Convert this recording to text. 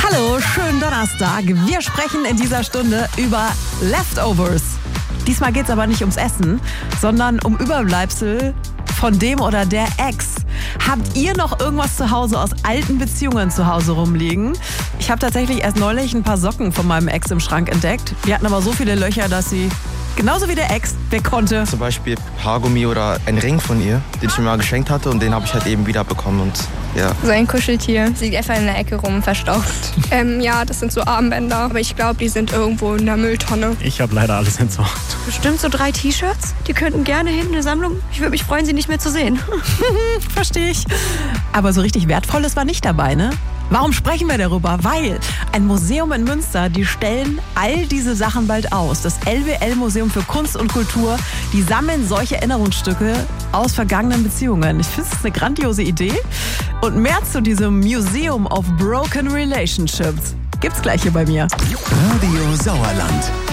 Hallo, schönen Donnerstag. Wir sprechen in dieser Stunde über Leftovers. Diesmal geht es aber nicht ums Essen, sondern um Überbleibsel von dem oder der Ex. Habt ihr noch irgendwas zu Hause aus alten Beziehungen zu Hause rumliegen? Ich habe tatsächlich erst neulich ein paar Socken von meinem Ex im Schrank entdeckt. Die hatten aber so viele Löcher, dass sie, genauso wie der Ex, wer konnte. Zum Beispiel Haargummi oder ein Ring von ihr, den ich mir mal geschenkt hatte und den habe ich halt eben wieder bekommen und ja. So ein Kuscheltier, sie liegt einfach in der Ecke rum, verstaubt. Ja, das sind so Armbänder, aber ich glaube, die sind irgendwo in der Mülltonne. Ich habe leider alles entsorgt. Bestimmt so 3 T-Shirts. Die könnten gerne hin in der Sammlung. Ich würde mich freuen, sie nicht mehr zu sehen. Verstehe ich. Aber so richtig Wertvolles war nicht dabei, ne? Warum sprechen wir darüber? Weil ein Museum in Münster, die stellen all diese Sachen bald aus. Das LWL-Museum für Kunst und Kultur, die sammeln solche Erinnerungsstücke aus vergangenen Beziehungen. Ich finde es eine grandiose Idee. Und mehr zu diesem Museum of Broken Relationships gibt's gleich hier bei mir. Radio Sauerland.